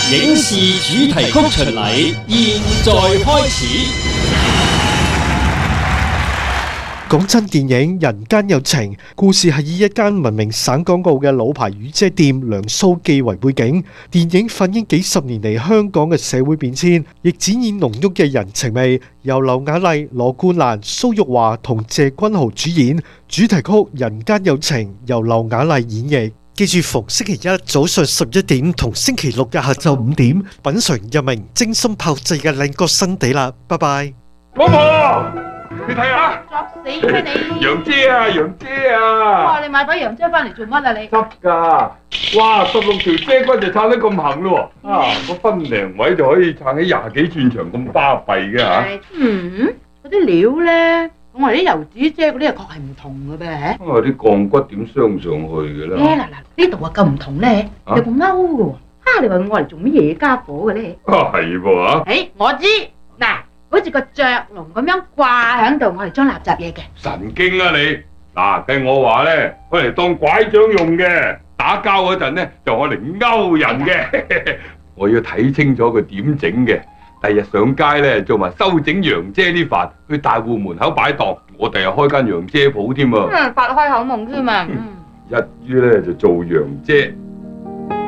影視主題曲巡禮現在開始。 講真，電影《人間有情》故事係以一間聞名省港澳嘅老牌雨遮店梁蘇記為背景，電影反映幾十年嚟香港嘅社會變遷，亦展現濃郁嘅人情味。由劉雅麗、羅冠蘭、蘇玉華同謝君豪主演，主題曲《人間有情》由劉雅麗演繹。記住逢星期一早上11點同星期六日下晝5點，品嚐一名精心炮製嘅靚角新地啦！拜拜。 老婆，你睇下， 作死咩你？ 楊姐啊，楊姐啊！ 哇！你買把洋遮翻嚟做乜啊你？ 執㗎，哇！16條遮骨就撐得咁行咯喎，啊！個分零位就可以撐起20幾寸長咁巴閉嘅嚇。 嗰啲料咧，同我哋啲油紙遮嗰啲又確係唔同嘅噃。 啲鋼骨點鑲上去嘅咧？ 嗱，呢度啊咁唔同咧，有個勾嘅喎。你話我嚟做乜嘢家伙嘅咧？ 係噃嚇。 我知嗱。好似個雀籠咁樣掛喺度，我嚟裝垃圾嘢嘅。 神經啊你！嗱，計我話咧，我嚟當拐杖用嘅，打交嗰陣咧就我嚟勾人嘅。我要睇清楚佢點整嘅，第日上街咧做埋修整洋遮啲飯，去大戶門口擺檔，我第日開間洋遮鋪添啊！ 發開口夢添啊！ 一於咧就做洋遮。